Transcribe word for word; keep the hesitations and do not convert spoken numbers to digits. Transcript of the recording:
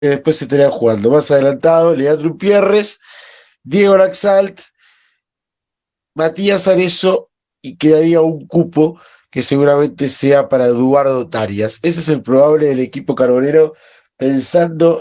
que después se estarían jugando. Más adelantado, Leandro Pierres, Diego Laxalt, Matías Arezzo y quedaría un cupo que seguramente sea para Eduardo Tarias. Ese es el probable del equipo carbonero pensando